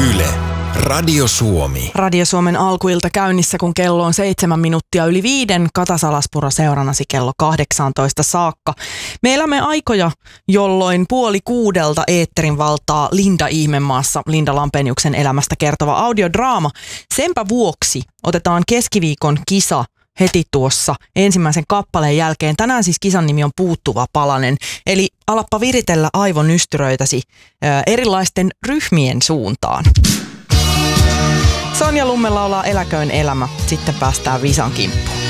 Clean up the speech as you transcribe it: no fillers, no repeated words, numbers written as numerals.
Yle, Radio Suomi. Radio Suomen alkuilta käynnissä, kun kello on 5:07. Kata Salaspuro seuranasi kello 18 saakka. Me elämme aikoja, jolloin 5:30 eetterin valtaa Linda Ihmemaassa, Linda Lampeniuksen elämästä kertova audiodraama. Senpä vuoksi otetaan keskiviikon kisa heti tuossa ensimmäisen kappaleen jälkeen. Tänään siis kisan nimi on Puuttuva palanen. Eli alappa viritellä aivonystyröitäsi erilaisten ryhmien suuntaan. Sonja Lumme laulaa Eläköön elämä, sitten päästään visan kimppuun.